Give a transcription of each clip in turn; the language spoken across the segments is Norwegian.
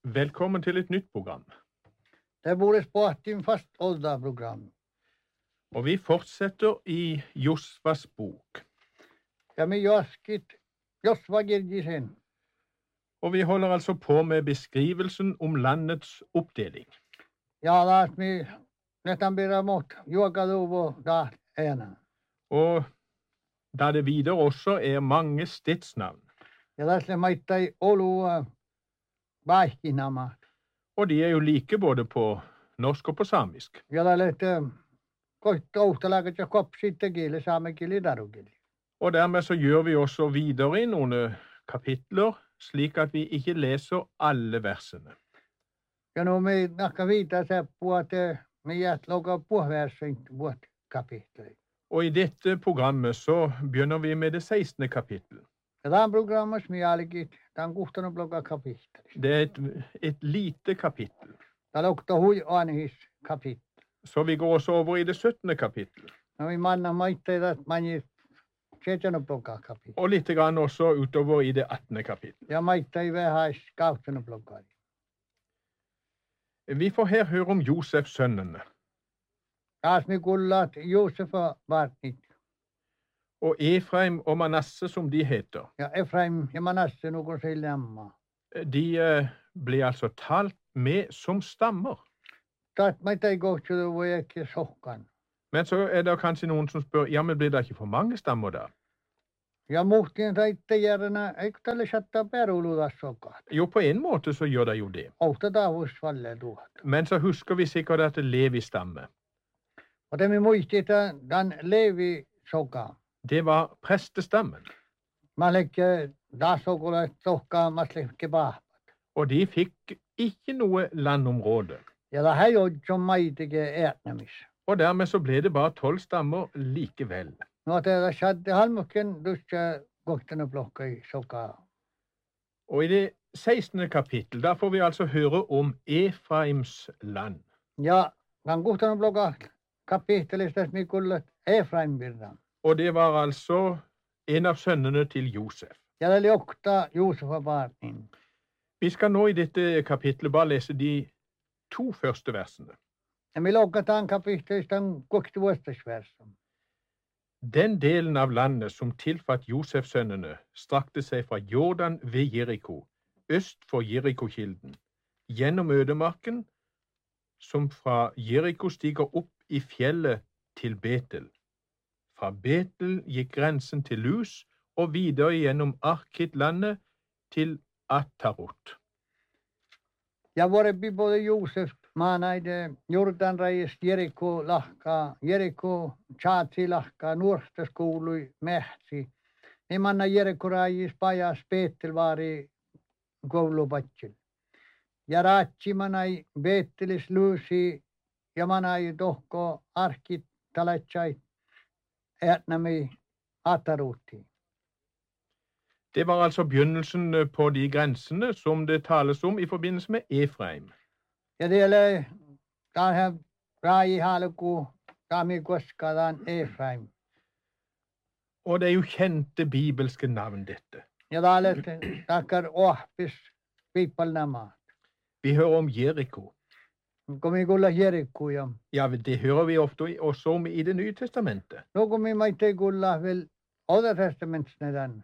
Velkommen til et nytt program. Det borde Sportin fastholda program. Og vi fortsetter i Josvas bok. Ja me Josva Girgisen. Og vi holder altså på med beskrivelsen om landets oppdeling. Ja taas me nätan pidä mot juokaluvo da ena. Og da det videre også er mange stedsnavn. Ja taas le maittai olua vaihkinamat. Og de er jo like både på norsk og på samisk. Ja taas kohtalagat ja kopsittekieli saamekieli tarukieli. Og dermed så gjør vi også videre i noen kapitler, slik at vi ikke leser alle versene. Ja no me nakka viita seppua te me jät loka puhversin vuot kapitteli. Og i dette programmet så begynner vi med det 16. kapittel. Ja tämän programmas me jälkit tämän 16 loka kapitteli. Det er et lite kapittel. Tää lokta hui anhis kapitteli. Så vi går også over i det 17. kapittel. No me manna maitteita mani 17 loka kapitteli. Og litt grann også utover i det 18. kapittel. Ja maittai vähäis 18 loka. Vi får her høre om Josefs sønnene. Taas me kuullat Josefa vartnit. Og Efraim og Manasse, som de heter. Ja Efraim ja Manasse nuko sille amma. De ble altså talt med som stammer. Taat maittai kohtudu voi ekki sohkan. Men så er det kanskje noen som spør, ja, men blir det ikke for mange stammer da? Ja muhtien saitte järjänä, eikö tälle saattaa peruluda sokat? Jo, på en måte så gjør det jo det. Ohta taavus falle tuot. Men så husker vi sikkert at Levi stamme. Och det me muisti tämän Levi soka. Det var prestestammen. Mä lekke taas sokulle sohkaa, mä lekke pahpat. Og de fikk ikke noe landområde. Ja det här jo som maitike ätnämis. Og dermed så ble det bare 12 stammer likevel. No te saatte halmukken dusse kohtana blokka i soka. Og i det 16. kapittel, da får vi altså høre om Efraims land. Ja tämän kohtana blokka kapittelistas me kuullat Efraim virran. Og det var altså en av sønnene til Josef. Ja det oli okta Josefa barnin. Vi skal nå i dette kapittelet bare lese de 2 første versene. Ja me lokataan kapittelistan 2 vuostasversum. Den delen av landet som tilfatt Josefs sønnene, strakte seg fra Jordan ved Jeriko, øst for Jerikokilden, gjennom ødemarken, som fra Jeriko stiger opp i fjellet til Betel. Fra Betel gikk grensen til Lus, og videre gjennom Arkit-landet til Atarot. Ja vuorepi både Josef maanaide Jordan rajist Jeriko lahka, Jeriko Tsaatsi lahka, nuorstas kuului mähtsi. Ne manna Jeriko rajis pajas Betelvaari koulupatsil. Ja raatsi manai Betelis Luusi ja manai tohko Arkit talatsai ätnami Atarutti. Det var altså begynnelsen på de grensene som det tales om i forbindelse med Efraim. Ja tielle tähän raji halku tami koskadan Efraim. Og det er jo kjente bibelske navn dette. Ja täällä takkar ohpis piippalnamat. Vi hører om Jeriko. Komi kuulla Jerikku ja. Ja, det hører vi ofte også om i Det nye testamentet. No komi maittei kuulla vel Oda testamentsne tän.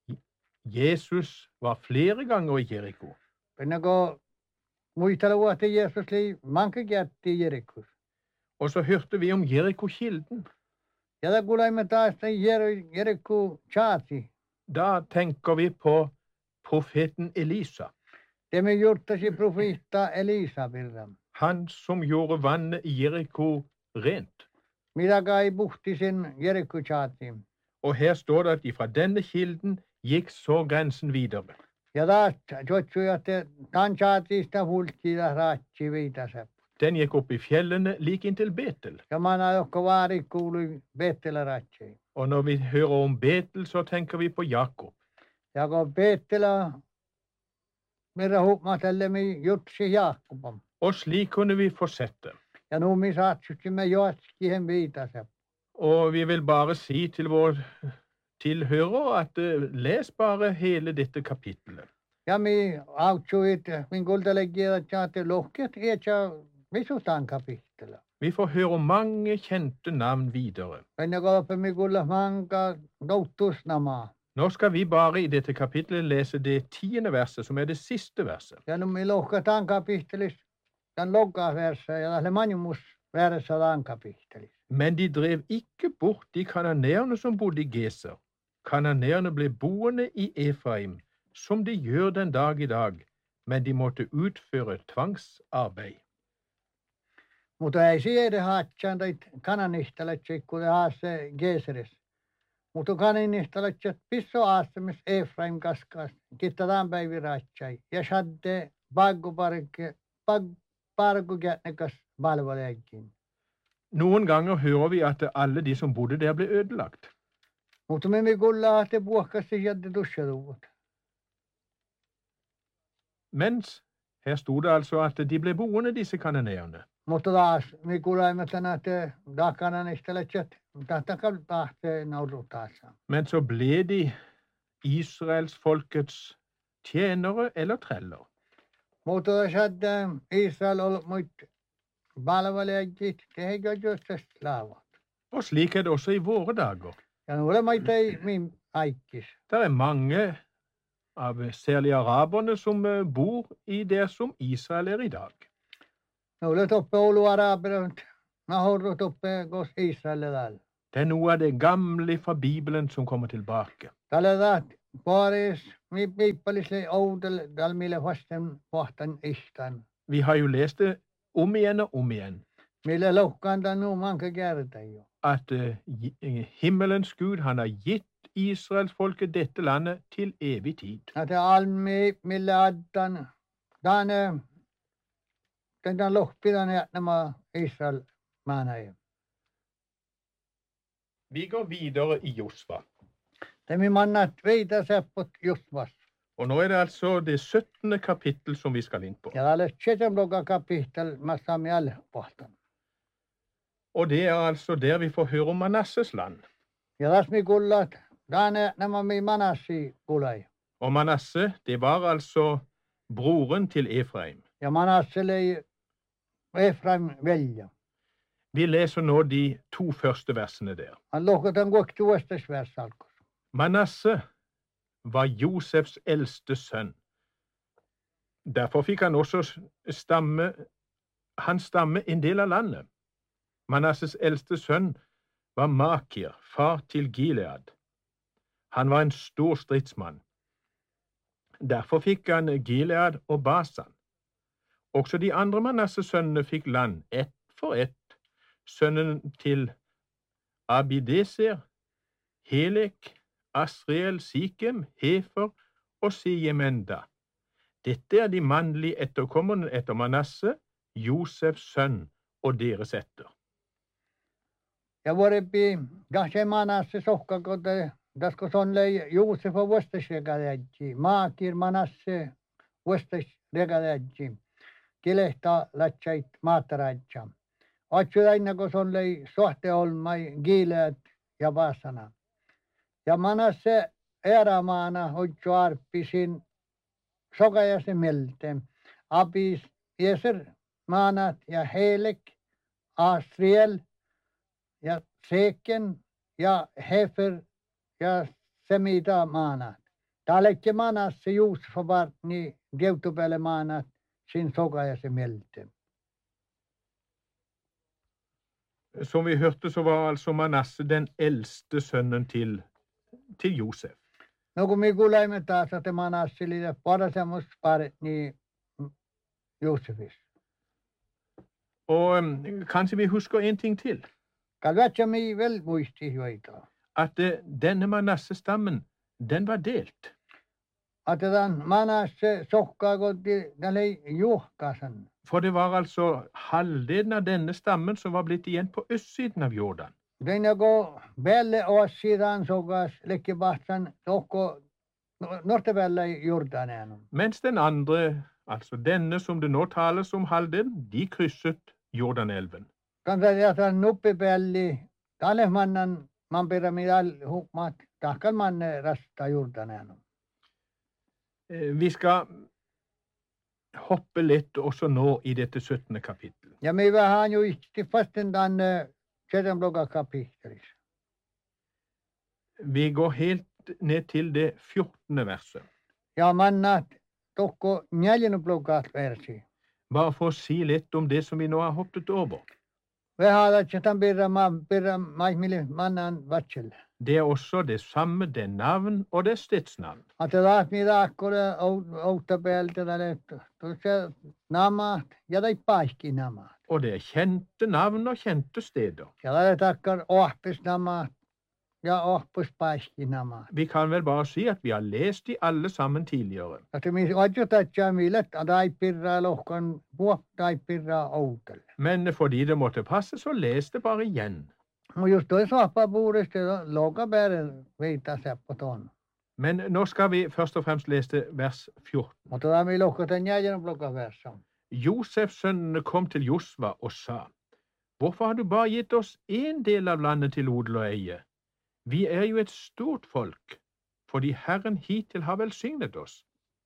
Jesus var flere ganger i Jeriko. Pennako muistella vuotta Jeesus li manke jätti Jerikkus. Og så hørte vi om Jerikokilden. Ja ta kuulemme taas Jerikku Tsaatsi. Da tenker vi på profeten Elisa. Temme juttasi profeetta Elisa virran. Han som gjorde vannet i Jeriko rent. Mitä kai puhti sen Jerikku Tsaatsi. Og her står det at ifra denne kilden gikk så grensen videre. Ja taas tjotsui, että tämän Tsaatsista hultti ja raatsi viitasep. Den gikk opp i fjellene like inntil Betel. Ja mana jokka vaari kuului Beettelä raatsi. Og når vi hører om Betel, så tenker vi på Jakob. Ja kun Beettelä meidän huumatellemi jutsi Jaakobam. Og slik kunne vi fortsette. Ja nu me saatsimme Joatskihen viitasep. Og vi vil bare si til vår tilhører at les bare hele dette kapittelet. Ja mi autsuit, min kultalegiä tjaate lohket, ja visutaan kapittela. Vi får høre mange kjente navn videre. Venä kolpe mi kulla manka doutusnamaa. Nå skal vi bare i dette kapitlet lese det 10. verset, som er det siste verset. Ja no mi lohkataan kapittelis, tämän lokaversa ja lähle manjumus versa taan kapittelis. Men de drev ikke bort de kananeerne som bodde i Geser. Kananeerne ble boende i Efraim, som de gjør den dag i dag, men de måtte utføre tvangsarbeid. Mutta ei siede haatsaan tai kananihtaletsi, kun te haasse Geeseres. Mutta kananihtaletsi pisso aasemis Efraim kaskas, kittataan päiviratsai. Ja shadde parkukätnekas valvoleekin. Noen ganger hører vi at alle de som bodde der ble ødelagt. Mutta me kulla ahte puhkasti shadde tusseluvut. Mens her stod det altså at de ble boende, disse kananeerne. Mutta taas me kuulemme tänä, että kananihtaletsi tahtakal tahte naurutaansa. Men så ble de Israels folkets tjenere eller treller. Mutta shadde Israel ol muit valvoleekit, tehekö just slaavat. Og slik er det også i våre dager. Ja nuole maita ei min aikis. Det er mange av særlig araberne som bor i det som Israel er i dag. Nuole toppe olu arabirot, nahorru toppe kos Israel dal. Det er noe av det gamle fra Bibelen som kommer tilbake. Tällä taat paris mi piipalisle oudel dal mille vasten vahtan ihtan. Vi har jo lest det om igjen og om ign. Mille lohkanta nu manka kerta jo. At himmelens Gud, han har gitt Israels folket dette landet til evig tid. At almi mille addan dane den lohpidan jätnämä Israel maanaja. Vi går videre i Josva. Temi mannat veitä seppot Josvas. Og nå er det altså det 17. kapittel som vi skal inn på. Ja tälle 7. kapittel massami all pohtan. Og det er altså der vi får høre om Manasses land. Ja tas mi kullat dane nämä mi manassi kulai. Og Manasse, det var altså broren til Efraim. Ja Manassele Efraim velja. Vi leser nå de 2 første versene der. Han lohkatan kuokki uestas versalkos. Manasse var Josefs eldste sønn. Derfor fikk han også stamme en del av landet. Manasses eldste sønn var Makir, far til Gilead. Han var en stor stridsmann. Derfor fikk han Gilead og Basan. Også de andre Manasses sønnene fikk land, ett for ett. Sønnen til Abideser, Helek, Asriel, Sikem, Hefer og Siemenda. Dette er de mannlige etterkommerne etter Manasse, Josefs sønn og deres etter. Ja vuorepi kahse Manasse sohkakote, dasko sonlei Josef on vuostas regaläjji. Maakir Manasse vuostas regaläjji. Kilehta latsait maatarajja. Otsudaina kun sonlei sohte olmai Gilead ja Basana. Ja Manasse erämaana hoitsu arppisin sokajase melte. Abis Jeser maanat ja Helek, Asriel ja Seken ja Hefer ja Semida maanat. Tällekin Manasse Josef var niin Deutupelle maanat sin sokajase melte. Som vi hørte, så var altså Manasse den eldste sønnen til Josef. No kun me kuulemme taas, että Manasse liittää parasemus paret niin Josefis. Og kanskje vi husker en ting til. Kalvatsa mi vel muisti hoitaa. At denne Manasse-stammen, den var delt. Että tämän Manasse sohkaa kotti tälle juhkasan. For det var altså halvdelen av denne stammen som var blitt igjen på østsiden av Jordan. Den går belle ossidan sokas lekkipahtan tohko nortevelle Jordanen. Mens den andre, altså denne som det nå tales om halvdelen, de krysset Jordanelven. Kansa jätän nuppipelli, tälle mannan man pyramidal hukmat, tahkal man rasta Jordanen. Vi skal hoppe litt også nå i dette 17. kapittel. Ja me vähän jo isti fasten tänne 7. kapittelis. Vi går helt ned til det 14. verset. Ja mannat tokko 4. versi. Bare for å si litt om det som vi nå har hoppet over. Vähän tämän pirra maihmille mannan vatselle. Det er også det samme, det er navn og det er stedsnavn. Että taas niitä akkoja outa päältä tälle tuossa namat ja tai paikki namat. Og det er kjente navn og kjente steder. Ja tälle takkar ohpis namat ja ohpis paikki namat. Vi kan vel bare si at vi har lest de alle sammen tidligere. Että mis ojutatja millet tai pirra lohkan vuop tai pirra outel. Men fordi det måtte passe, så les det bare igjen. Mutta just toi sohpapuudesta lokapääden veitä seppoton. Men nå skal vi først og fremst lese vers 14. Mutta tämä ei lohkata jäljellä blokaversa. Josefs sønnene kom til Josva og sa, hvorfor har du bare gitt oss en del av landet til odel og eie? Vi er jo et stort folk, fordi Herren hittil har velsignet oss.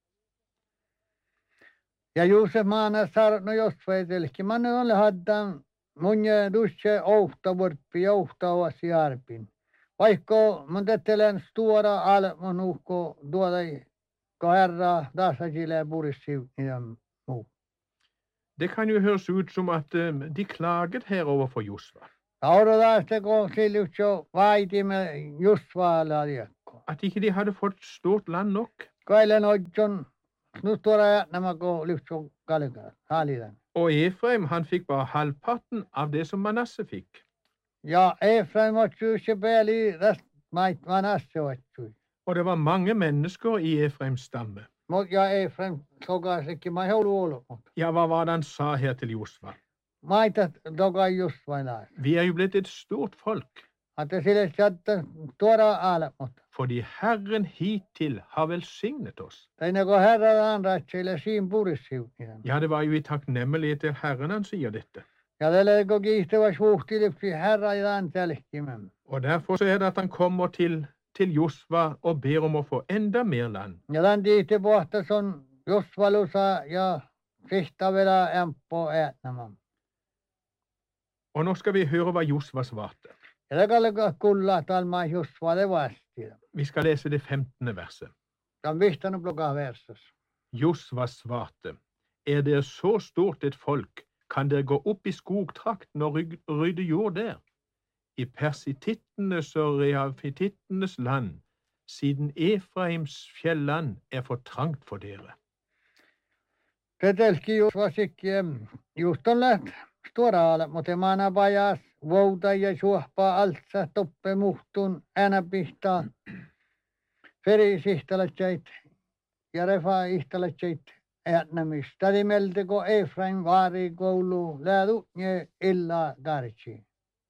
Ja Josef maana saarno Josva etelki. Manne olle haddan mun dusse ouhtavorppi ja ouhtavasi järpin. Vaikka mun tettelen stuora al mun uhko duodai ko herra tasajille purissi ja muu. Det kan jo høres ut som at de klaget her overfor Josva. Auradaasta ko siljutsjo vaitimme Josvaalla liekko. At ikke de hadde fått stort land nok. Kailen ojon nutora nämä ko lyhtsjo kalika halidan. Og Efraim, han fikk bare halvparten av det som Manasse fikk. Ja Efraim otsjuuse pääli rast mait Manasse otsjui. Og det var mange mennesker i Efraims stamme. Mut ja Efraim sokasekin mä joulu ollut. Ja, hva var det han sa her til Josva? Maita toka Josvailla. Vi er jo blitt et stort folk, Että sille saattaa tuoda alemmat. fordi Herren hittil har velsignet oss. Tai ne kun herra antaa sille siinä purissiutin. Ja, det var jo i takknemmelighet til Herren han sier dette. Ja tälle kun kiihtävä suhtilipsi herra ja antelkimän. Og derfor så er det at han kommer til Josva og ber om å få enda mer land. Ja tämän tiihti pohtas on Josvalusa ja sihtavela emppo äänämän. Og nå skal vi høre hva Josva svarte. Ja takalle kulla talma Josvalle vasti. Vi skal lese det 15. verset. Ja on vihtanut bloka versas. Josva svarte, er dere så stort et folk, kan dere gå opp i skogtrakten og rydde jord der? I persitittenes og reafitittenes land, siden Efraims fjelland er for trangt for dere. Tetelki Josvasikki just on läht stuoraale, mutta maana pajas vouta ja suohpaa altsa toppe muhtun äänä pihtaa feri sihtalatjait ja refa ihtalatjait äänämis. Tädi melteko Efraim vaari koulu lädu ja illa tartsi.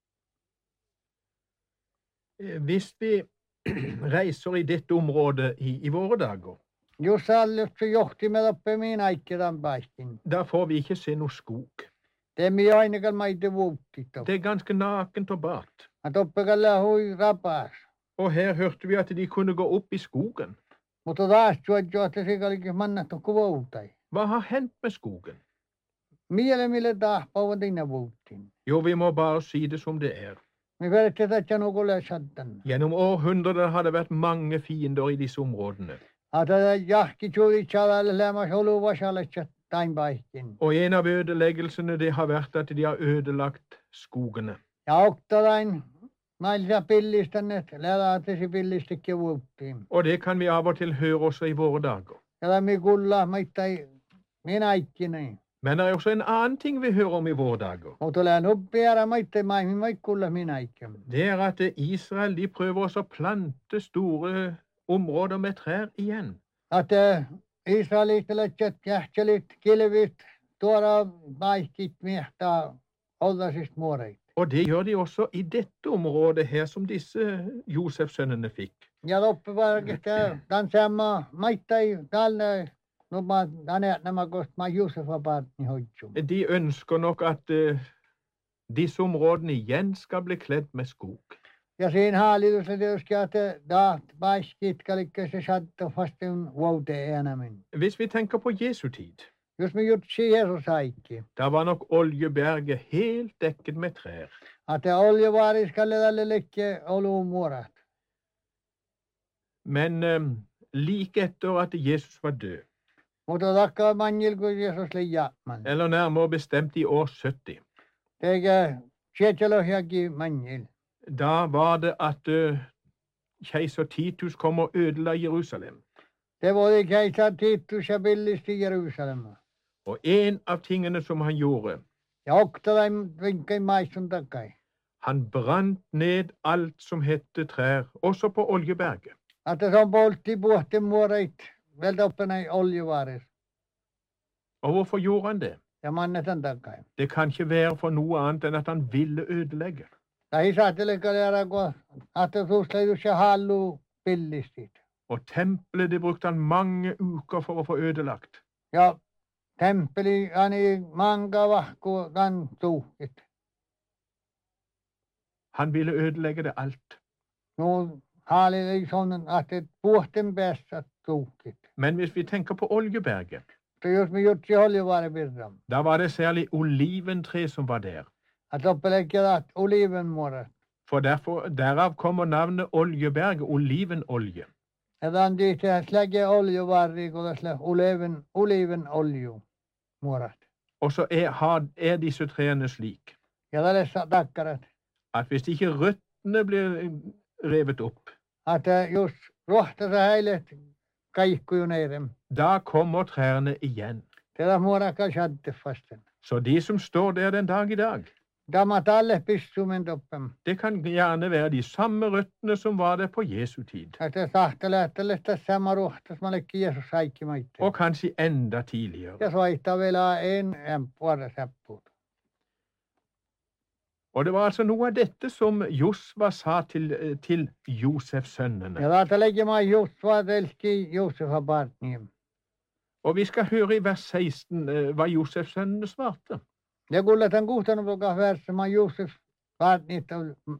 Hvis vi reiser i dette området i våre dager, Jos sallutsu johti me toppe miin aikketan paistin. da får vi ikke se noe skog. Te mi ainakaan maite vuutti Det er ganske nakent og bart. A toppe kalla hui rapas. Og her hørte vi at de kunne gå opp i skogen. Mutta taas juodjo, että se olikin mannattu kuvoutai. Hva har hendt med skogen? Mille taas pauvatina vuuttiin. Jo, vi må bare si det som det er. Me vedettiin, että nukulle sattan. Gjennom århundrer har det vært mange fiender i disse områdene. Ata jahki tjuli tjalalle lämmas olu vasalle tain paistin. Og en av ødeleggelsene det har vært at de har ødelagt skogene. Ja oktalain nailsa pillistäneet, lälaatesi pillistikin vuuttiin. Og det kan vi av og til høre også i våre dager. Ja lämmi kulla maittai minä ikkinen. Men det er også en annen ting vi hører om i våre dager. Mutta lää nuppiara maittai maihin maikkulla minä ikkin. Det er at Israel de prøver også å plante store områder med trær igjen. Että israelitalaisset jähtelit kilvit tuoda paikit miehtaa ollasista muoreit. Og det gjør de også i dette området her som disse Josefs-sønnene fikk. Ja loppuvarkista tanssaamaa maittai tälle nuppa nämä kost ma Josefa partni hoitsu. De ønsker nok at disse områdene igjen skal bli kledd med skog. Ja siinä hallitus tietysti, että daht paiskitkalikka se saattaa vasten vuoteen enemmän. Hvis vi tenker på Jesu tid, Jos me jutsi Jeesus aikki, da var nok Oljeberget helt dekket med trær. että oljevaariskälle tälle lekke oluun muorat. Men like etter at Jesus var død, Mutta takkaa manjil kun Jeesus liiaman. eller nærmere bestemt i år 70, Eikä sietselohjakin manjil. da var det at keiser Titus kom og ødela Jerusalem. Det var keisar Titus ja pillisti Jerusalem. Og en av tingene som han gjorde, Ja oktalaim vinkain maistun takai. han brant ned alt som hette trær, også på Oljeberget. Että se on poltti puhten muoreit veltä oppenai oljevaaris. Og hvorfor gjorde han det? Ja mannetan takai. Det kan ikke være for noe annet enn at han ville ødelegge. Tai saattelekaleara kun että suusleidus ja hallu pillistit. Og tempelet, det brukte han mange uker for å få ødelagt. Ja temppeli ani manga vahku tan tuhkit. Han ville ødelegge det alt. No haalili sonnen että puhten päässä tuhkit. Men hvis vi tenker på Oljeberget, Så jos me jutsi oljevaaripirram. da var det særlig oliventre som var der. Että oppelekkelat olivenmuorat. For derav kommer navnet Oljeberget, olivenolje. Ja tämän tihtää släge oljevaari, kun tässä olivenolju muorat. Og så er disse trærne slik Ja tällaisessa takkarat. at hvis ikke røttene blir revet opp, Että jos rohtasa häilet kaikkuju neirem. da kommer trærne igjen. Tätä muorakka shadde fasten. Så de som står der den dag i dag, Tämä talle pissumen toppem. det kan gjerne være de samme røttene som var der på Jesu tid. Että sahtelee, että tässä sama rohtas malekki Jeesus haikki maitte. Og kanskje enda tidligere. Ja soittaa vielä en puolta säppuut. Og det var altså noe av dette som Josva sa til Josef-sønnene. Ja täältä leikkimaan just vaatelki Josefa partniem. Og vi skal høre i vers 16 hva Josef-sønnene svarte. Ja kulletan kuhtanut joka verssama Josef partnietta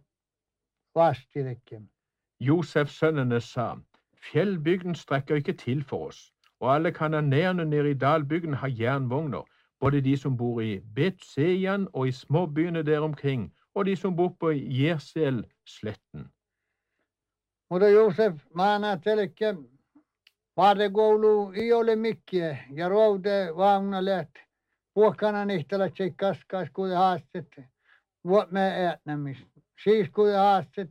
vastilekken. Josef-sønnene sa, fjellbygden strekker ikke til for oss, og alle kananerene nede i dalbygden har jernvogner, både de som bor i Bet-Sejan og i småbyene der omkring, og de som bor på Jersel-sletten. Mutta Josef maanatselekki vaatekoulu ei ole mikkiä ja route vauna läht. Puokkana nihtelät se kaskas kun haastet me äänämistä. Siis kun haastet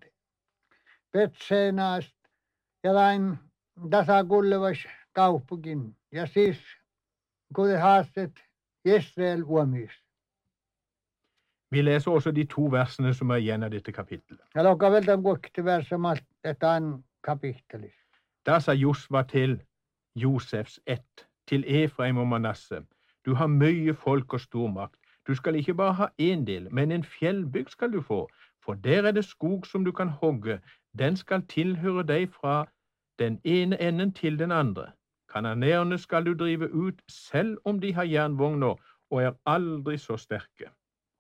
Petseenaast ja lain tasakullevas kauppukin. Ja siis kun haastet Israel uomis. Vi leser også de to versene som er igjen av dette kapittelet. Ja lokka veltan kuokti versamat etan kapittelis. Da sa Josva til Josefs ett, til Efraim og Manasse, du har mye folk og stor makt. Du skal ikke bare ha en del, men en fjellbygd skal du få, for der er det skog som du kan hogge. Den skal tilhøre deg fra den ene enden til den andre. Kananeerne skal du drive ut, selv om de har jernvogner og er aldri så sterke.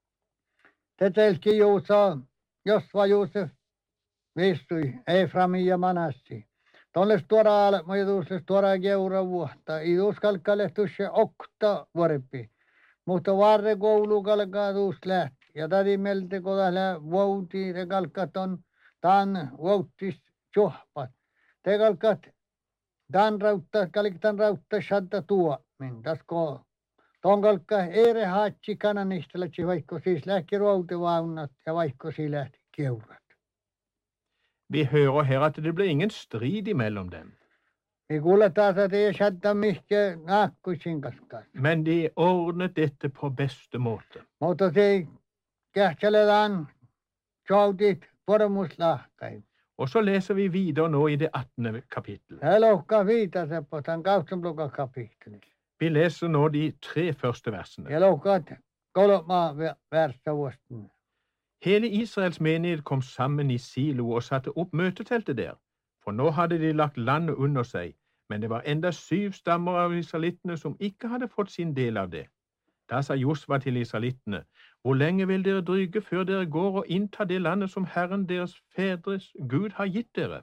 Tätä elki Josva Josef vistui Efraimin ja Manassi. Tonnes tuoda majutuses tuoda keura vuotta. I uskalkalle tusse okta vuorepi. Mutta varre koulu kalkaa tuus lähti. Ja täti melte kodalla vuoti te kalkat on tan vuotis juhpat. Te kalkat tan rautta shadda tuomin. Tasko ton kalkka ere haatsi kananistelatsi vaikka siis lähti routevaunat ja vaikka siis lähti keurat. Vi hører her at det ble ingen strid imellom dem. Vi kuulee taas, että ei shadda mihke naakkuisin kaskaan. Men de ordnet dette på beste måte. Mutta se kähtseletaan joutit pormuslahkai. Og så leser vi videre nå i det 18. kapittelet. Elokka viitase på tämän kautsenblokan kapittelis. Vi leser nå de 3 første versene. Elokka kolma versta vuosina. Hele Israels menighet kom sammen i Silo og satte opp møteteltet der. For nå hadde de lagt landet under seg, men det var enda 7 stammer av israelittene som ikke hadde fått sin del av det. Da sa Josva til israelittene, hvor lenge vil dere dryge før dere går og inntar det landet som Herren deres fedres Gud har gitt dere?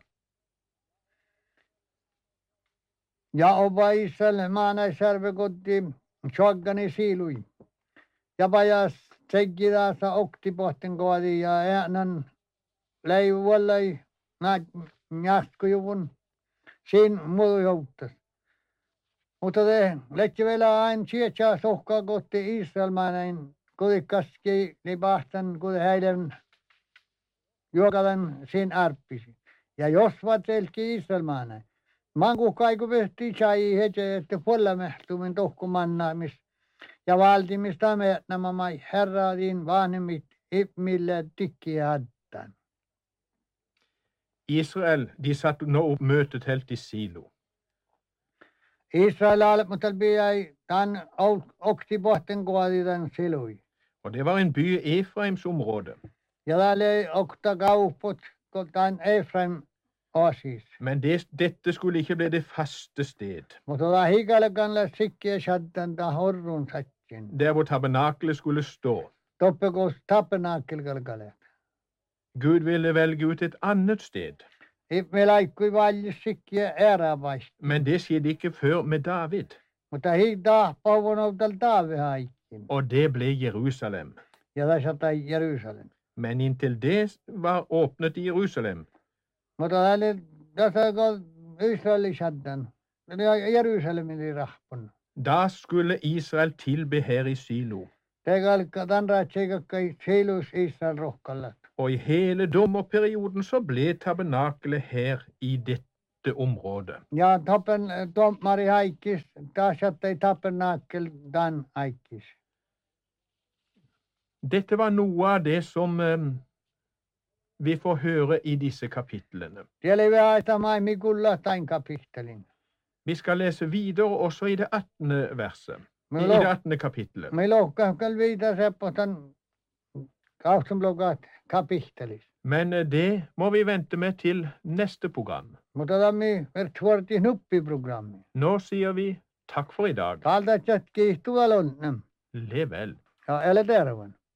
Ja oba Israel maana sarve kotti shoggani siilui. Ja pajas teggidaasa oktipohten koodi ja äänan leivuollai njaskujuvun siin muu jouttas. Mutta te lähti vielä aina sieltä sohkaa kohti Israelmainen kuitenkaski lipahtan kun heidän juokalan siinä arppisi. Ja jos vatelki Israelmainen, manku kaiku pehti sai heti, että pollamehtumin tohkumannaamis ja valtimista me nämä mai herraadin vanhemmit millä tikkiä hattaan. Israel, de satt nå opp møtet helt i Silo. Israel almuttal biai tan oktipohten koodi tan silui. Og det var en by i Efraims område. Ja täällä okta kaupot tan Efraim osis. Men dette skulle ikke bli det faste sted. Mutta ta hikalkanla sikkiä shaddan ta horrun sattin. Der hvor tabernakelet skulle stå. Toppekos tabernakel kalkale. Gud ville velge ut et annet sted. Me laikkui vallis sikkiä erävaist. Men det skjedde ikke før med David. Mutta hiitaa pauvonoutal taavehaikkin. Og det ble Jerusalem. Ja tässä tai Jerusalem. Men inntil det var åpnet i Jerusalem, Mutta tässä kun Israelin shaddan. Jerusalemin rahpun. da skulle Israel tilbe her i Silo. Te kalkka tan raatseikakkai silus Israel rohkallat. Og i hele dommerperioden så ble tabernakelet her i dette området. Ja tommari haikkis, taas jättei tabernakel tan haikkis. Dette var noe av det som vi får høre i disse kapitlene. Siellä ei aita maimikulla tain kapittelin. Vi skal lese videre også i det 18. verset, i det 18. kapittelet. Me lohkahkal viita seppotan kaustumlokat kapittelis. Men det må vi vente med til neste program. Mutta tammi vertsuorti nuppiprogrammi. Nå sier vi takk for i dag. Kaltat jatki tuolonnem. Lev vel. Ja, eller terven.